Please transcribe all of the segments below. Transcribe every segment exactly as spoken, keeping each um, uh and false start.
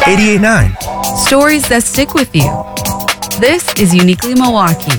eighty-eight point nine. Stories that stick with you. This is Uniquely Milwaukee.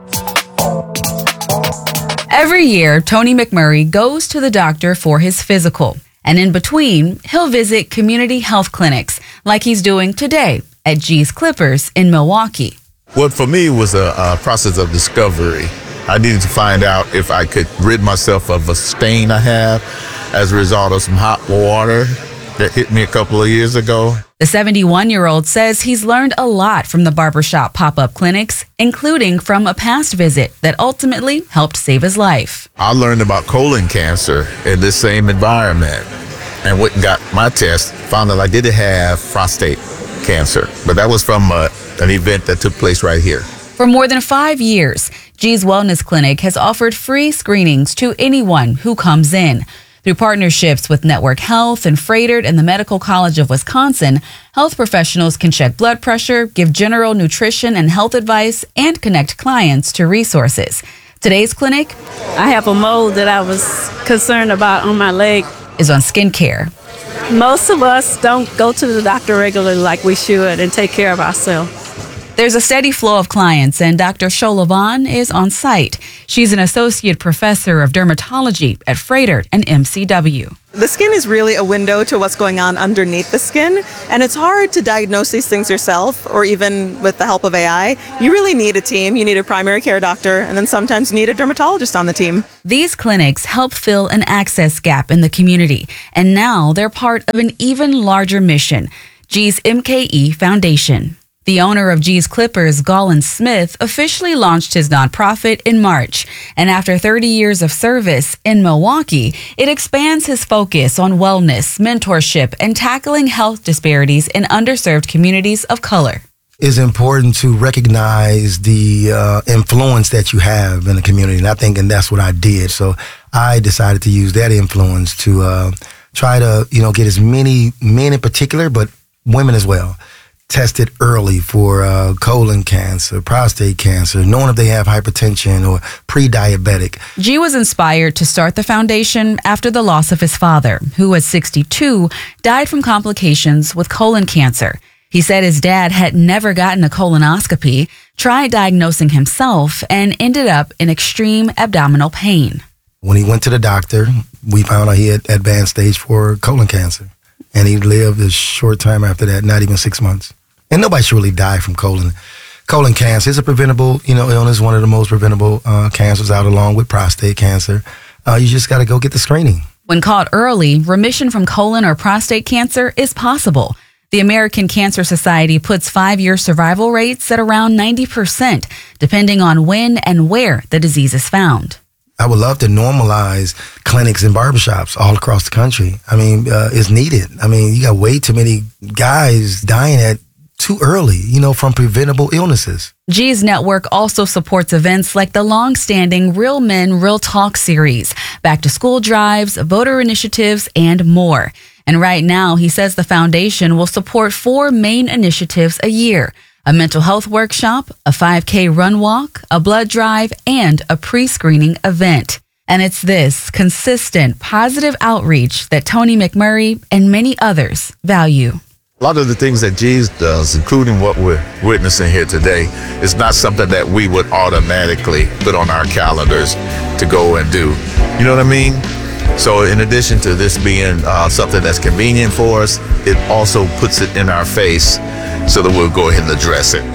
Every year, Tony McMurray goes to the doctor for his physical. And in between, he'll visit community health clinics like he's doing today at G's Clippers in Milwaukee. What for me was a, a process of discovery. I needed to find out if I could rid myself of a stain I have as a result of some hot water that hit me a couple of years ago. The seventy-one-year-old says he's learned a lot from the barbershop pop-up clinics, including from a past visit that ultimately helped save his life. I learned about colon cancer in this same environment and went and got my test, found that I did have prostate cancer, but that was from uh, an event that took place right here. For more than five years, G's Wellness Clinic has offered free screenings to anyone who comes in. Through partnerships with Network Health and Froedtert and the Medical College of Wisconsin, health professionals can check blood pressure, give general nutrition and health advice, and connect clients to resources. Today's clinic I have a mole that I was concerned about on my leg. Is on skincare. Most of us don't go to the doctor regularly like we should and take care of ourselves. There's a steady flow of clients, and Doctor Shola Vaughn is on site. She's an associate professor of dermatology at Froedtert and M C W. The skin is really a window to what's going on underneath the skin, and it's hard to diagnose these things yourself or even with the help of A I. You really need a team. You need a primary care doctor, and then sometimes you need a dermatologist on the team. These clinics help fill an access gap in the community, and now they're part of an even larger mission, G's M K E Foundation. The owner of G's Clippers, Gollin Smith, officially launched his nonprofit in March. And after thirty years of service in Milwaukee, it expands his focus on wellness, mentorship, and tackling health disparities in underserved communities of color. It's important to recognize the uh, influence that you have in the community. And I think and that's what I did. So I decided to use that influence to uh, try to, you know, get as many men in particular, but women as well, tested early for uh, colon cancer, prostate cancer, knowing if they have hypertension or pre-diabetic. G was inspired to start the foundation after the loss of his father, who at sixty-two died from complications with colon cancer. He said his dad had never gotten a colonoscopy, tried diagnosing himself, and ended up in extreme abdominal pain. When he went to the doctor, we found out he had advanced stage four colon cancer. And he lived a short time after that, not even six months. And nobody should really die from colon colon cancer. It's a preventable, you know, illness, one of the most preventable uh, cancers out, along with prostate cancer. Uh, you just got to go get the screening. When caught early, remission from colon or prostate cancer is possible. The American Cancer Society puts five-year survival rates at around ninety percent, depending on when and where the disease is found. I would love to normalize clinics and barbershops all across the country. I mean, uh, it's needed. I mean, you got way too many guys dying at too early, you know, from preventable illnesses. G's network also supports events like the long-standing Real Men, Real Talk series, back-to-school drives, voter initiatives, and more. And right now, he says the foundation will support four main initiatives a year: a mental health workshop, a five K run walk, a blood drive, and a pre-screening event. And it's this consistent, positive outreach that Tony McMurray and many others value. A lot of the things that G's does, including what we're witnessing here today, is not something that we would automatically put on our calendars to go and do. You know what I mean? So in addition to this being uh, something that's convenient for us, it also puts it in our face so that we'll go ahead and address it.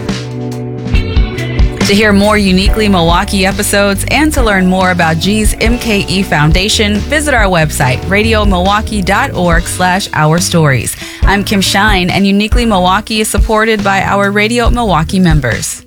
To hear more Uniquely Milwaukee episodes and to learn more about G's M K E Foundation, visit our website, radio milwaukee dot org slash our stories. I'm Kim Shine, and Uniquely Milwaukee is supported by our Radio Milwaukee members.